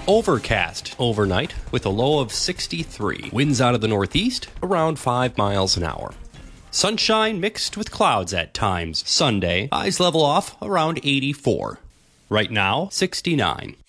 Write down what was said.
Overcast overnight with a low of 63. Winds out of the northeast around 5 miles an hour. Sunshine mixed with clouds at times. Sunday, highs level off around 84. Right now, 69.